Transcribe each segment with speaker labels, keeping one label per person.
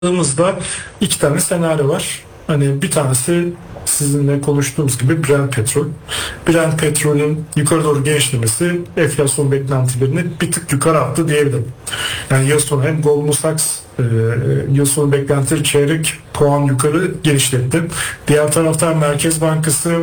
Speaker 1: baktığımızda iki tane senaryo var. Hani bir tanesi sizinle konuştuğumuz gibi Brent petrol. Brent petrolün yukarı doğru genişlemesi enflasyon beklentilerini bir tık yukarı attı diyebilirim. Yani yıl sonu hem Goldman Sachs yıl sonu beklentileri çeyrek puan yukarı genişletti. Diğer taraftan Merkez Bankası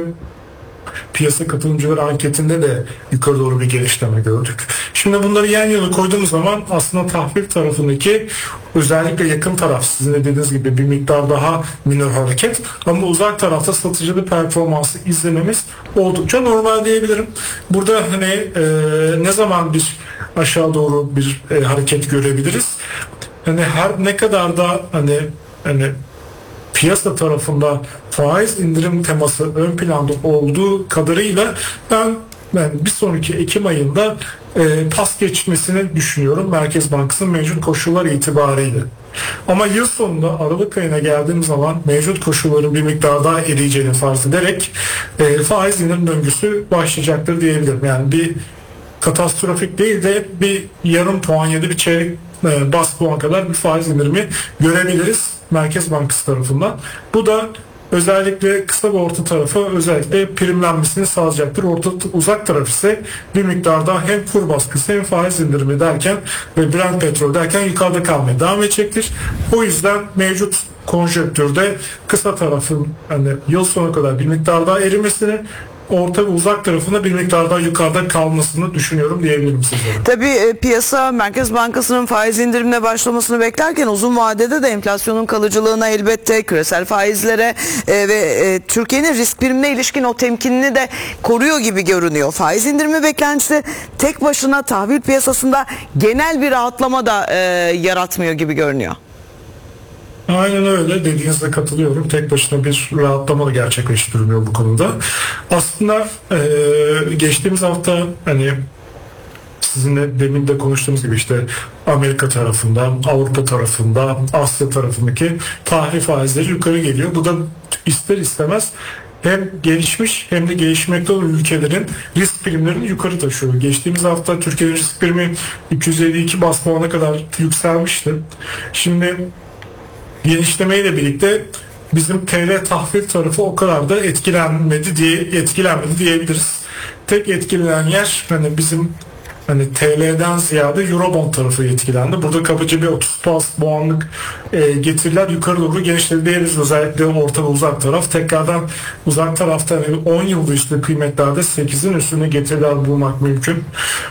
Speaker 1: piyasa katılımcıları anketinde de yukarı doğru bir genişleme gördük. Şimdi bunları yan yana koyduğumuz zaman aslında tahvil tarafındaki özellikle yakın taraf sizin de dediğiniz gibi bir miktar daha minor hareket ama uzak tarafta satıcılı performansı izlememiz oldukça normal diyebilirim. Burada hani ne zaman bir aşağı doğru bir hareket görebiliriz? Hani her ne kadar da hani piyasa tarafında faiz indirim teması ön planda olduğu kadarıyla ben bir sonraki Ekim ayında pas geçmesini düşünüyorum Merkez Bankası'nın mevcut koşullar itibariyle. Ama yıl sonunda Aralık ayına geldiğim zaman mevcut koşulların bir miktar daha eriyeceğini farz ederek faiz indirim döngüsü başlayacaktır diyebilirim. Yani bir katastrofik değil de bir yarım puan ya da bir çeyrek bas puan kadar bir faiz indirimi görebiliriz Merkez Bankası tarafından. Bu da özellikle kısa ve orta tarafa özellikle primlenmesini sağlayacaktır. Uzak taraf ise bir miktar daha hem kur baskısı hem faiz indirimi derken ve Brent petrol derken yukarıda kalmaya devam edecektir. O yüzden mevcut konjonktürde kısa tarafın hani yıl sonu kadar bir miktar daha erimesini, orta ve uzak tarafında bir miktar daha yukarıda kalmasını düşünüyorum diyebilirim sizlere.
Speaker 2: Tabii piyasa Merkez Bankası'nın faiz indirimine başlamasını beklerken uzun vadede de enflasyonun kalıcılığına elbette küresel faizlere ve Türkiye'nin risk primine ilişkin o temkinini de koruyor gibi görünüyor. Faiz indirimi beklentisi tek başına tahvil piyasasında genel bir rahatlama da yaratmıyor gibi görünüyor.
Speaker 1: Aynen öyle, dediğinizde katılıyorum. Tek başına bir rahatlama da gerçekleştirmiyor bu konuda. Aslında geçtiğimiz hafta hani sizinle demin de konuştuğumuz gibi işte Amerika tarafında, Avrupa tarafında, Asya tarafındaki tahvil faizleri yukarı geliyor. Bu da ister istemez hem gelişmiş hem de gelişmekte olan ülkelerin risk primlerini yukarı taşıyor. Geçtiğimiz hafta Türkiye'nin risk primi 252 bas puana kadar yükselmişti. Şimdi genişlemeyle birlikte bizim TL tahvil tarafı o kadar da etkilenmedi diyebiliriz. Tek etkilenen yer hani bizim hani TL'den ziyade Eurobond tarafı etkilendi. Burada kabaca bir 30 puanlık getiriler yukarı doğru genişledi diyebiliriz. Özellikle orta ve uzak taraf. Tekrardan uzak tarafta hani 10 yıl üstü kıymetlerde 8'in üstünde getiriler bulmak mümkün.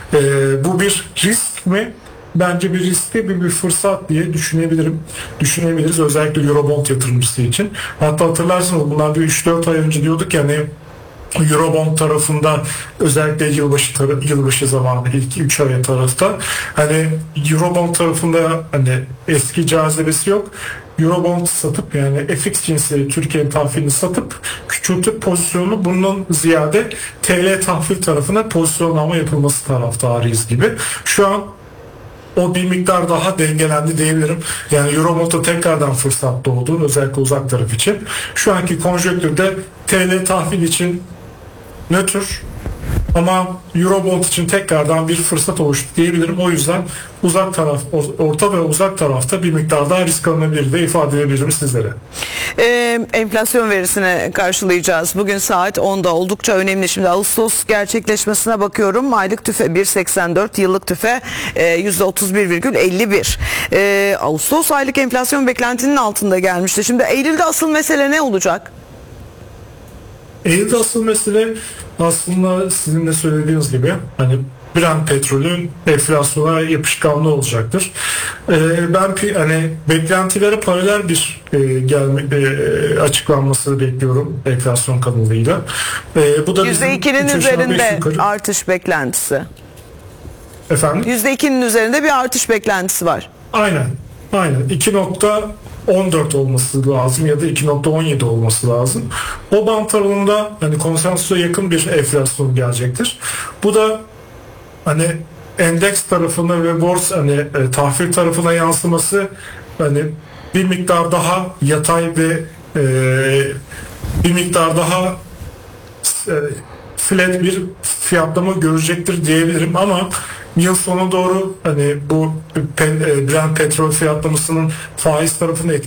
Speaker 1: Bu bir risk mi? Bence bir riskli bir fırsat diye düşünebiliriz özellikle Eurobond yatırımcısı için. Hatta hatırlarsınız bundan bir 3-4 ay önce diyorduk yani Eurobond tarafında özellikle yılbaşı zamanı ilk 3 ay tarafta hani Eurobond tarafında hani eski cazibesi yok. Eurobond satıp yani FX cinsi Türkiye tahvilini satıp küçültüp pozisyonu bunun ziyade TL tahvil tarafına pozisyonlama yapılması taraftarıyız gibi. Şu an o bir miktar daha dengelendi diyebilirim. Yani Eurobond'da tekrardan fırsat doğdu özellikle uzak taraf için. Şu anki konjonktürde TL tahvil için nötr ama Eurobond için tekrardan bir fırsat oluştu diyebilirim. O yüzden orta ve uzak tarafta bir miktar daha risk alınabilir de ifade edebilirim sizlere.
Speaker 2: Enflasyon verisine karşılayacağız. Bugün saat 10'da oldukça önemli. Şimdi Ağustos gerçekleşmesine bakıyorum. Aylık tüfe 1.84, yıllık tüfe %31,51. Ağustos aylık enflasyon beklentinin altında gelmişti. Şimdi Eylül'de asıl mesele ne olacak?
Speaker 1: Eylül'de asıl mesele aslında sizin de söylediğiniz gibi hani Brent petrolün enflasyona yapışkanlığı olacaktır. Ben hani beklentilere paralel bir açıklanmasını bekliyorum enflasyon kanalıyla. Bu da
Speaker 2: %2'nin üzerinde artış beklentisi.
Speaker 1: Efendim?
Speaker 2: %2'nin üzerinde bir artış beklentisi var.
Speaker 1: Aynen. 2.14 olması lazım ya da 2.17 olması lazım. O bant aralığında hani konsensusa yakın bir enflasyon gelecektir. Bu da hani endeks tarafına ve borsa hani tahvil tarafına yansıması hani bir miktar daha yatay ve bir miktar daha flat bir fiyatlama görecektir diyebilirim ama yıl sonu doğru hani bu Brent petrol fiyatlamasının faiz tarafını